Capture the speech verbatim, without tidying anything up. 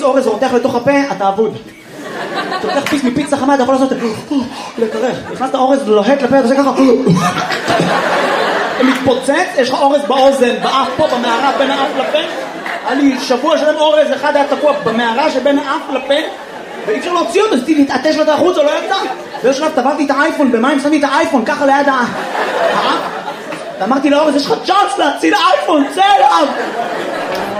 אורז ורותח לתוך הפה, אתה אבוד. אתה לוקח פיס מפיצה חמה, אתה יכול לעשות... לקרר. נכנסת אורז לוהט לפה, אתה עושה ככה... אתה מתפוצץ, יש לך אורז באוזן, באף פה, במערה, בין האף לפה. היה לי שבוע שלם אורז, אחד היה תקוע במערה שבין האף לפה, ואי אפשר להוציא אותו, אז תתעטש לו את החוץ, או לא יצא. באיזשהו שלב טבעתי את האייפון במים, שמתי את האייפון ככה ליד האף. ואמרתי לאורז, יש לך צ'אנס להציל האייפון, צא אליו!